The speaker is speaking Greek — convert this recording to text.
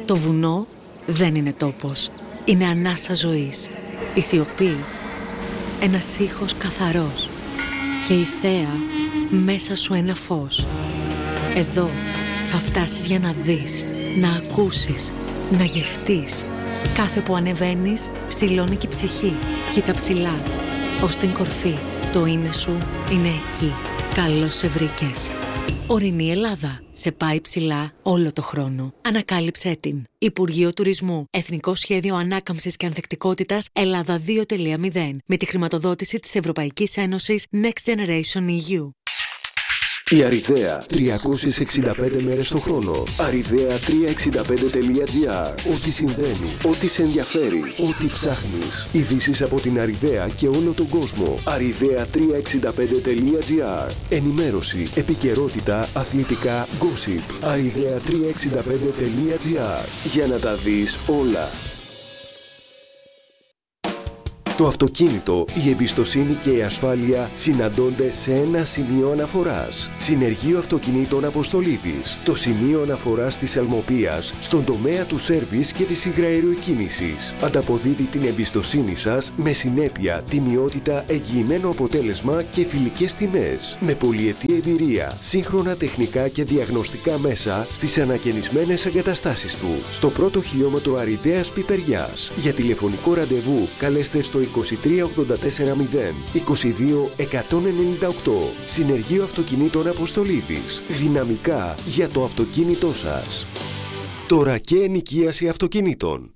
Το βουνό δεν είναι τόπος. Είναι ανάσα ζωής. Η σιωπή, ένας ήχος καθαρός. Και η θέα, μέσα σου ένα φως. Εδώ θα φτάσεις για να δεις, να ακούσεις, να γευτείς. Κάθε που ανεβαίνεις, ψηλώνει και η ψυχή. Κοίτα ψηλά, ως την κορφή. Το είναι σου είναι εκεί. Καλώς σε βρήκες. Ορεινή Ελλάδα. Σε πάει ψηλά όλο το χρόνο. Ανακάλυψέ την. Υπουργείο Τουρισμού. Εθνικό Σχέδιο Ανάκαμψης και Ανθεκτικότητας Ελλάδα 2.0. Με τη χρηματοδότηση της Ευρωπαϊκής Ένωσης Next Generation EU. Η Αριδαία. 365 μέρες το χρόνο. Αριδαία365.gr. Ό,τι συμβαίνει, ό,τι σε ενδιαφέρει, ό,τι ψάχνεις. Ειδήσεις από την Αριδαία και όλο τον κόσμο. Αριδαία365.gr. Ενημέρωση, επικαιρότητα, αθλητικά, gossip. Αριδαία365.gr. Για να τα δεις όλα. Το αυτοκίνητο, η εμπιστοσύνη και η ασφάλεια συναντώνται σε ένα σημείο αναφοράς. Συνεργείο Αυτοκινήτων Αποστολίδης. Το σημείο αναφοράς της Αλμοπίας στον τομέα του σέρβις και της υγραεροεκκίνησης. Ανταποδίδει την εμπιστοσύνη σας με συνέπεια, τιμιότητα, εγγυημένο αποτέλεσμα και φιλικές τιμές. Με πολυετή εμπειρία, σύγχρονα τεχνικά και διαγνωστικά μέσα στις ανακαινισμένες εγκαταστάσεις του. Στο πρώτο χιλιόμετρο Αριδαίας Πιπεριάς. Για τηλεφωνικό ραντεβού καλέστε στο 23 84 0 22 198. Συνεργείο Αυτοκινήτων Αποστολίδης. Δυναμικά για το αυτοκίνητό σας. Τώρα και ενοικίαση αυτοκινήτων.